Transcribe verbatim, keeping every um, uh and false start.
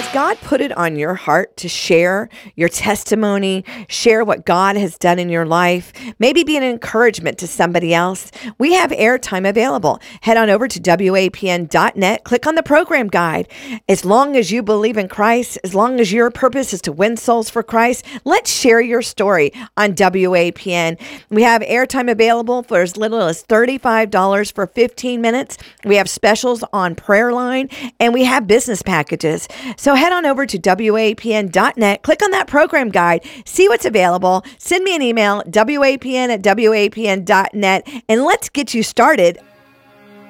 Has God put it on your heart to share your testimony, share what God has done in your life, maybe be an encouragement to somebody else? We have airtime available. Head on over to W A P N dot net, click on the program guide. As long as you believe in Christ, as long as your purpose is to win souls for Christ, let's share your story on W A P N. We have airtime available for as little as thirty-five dollars for fifteen minutes. We have specials on Prayer Line, and we have business packages. So head on over to W A P N dot net, click on that program guide, see what's available, send me an email, W A P N at W A P N dot net, and let's get you started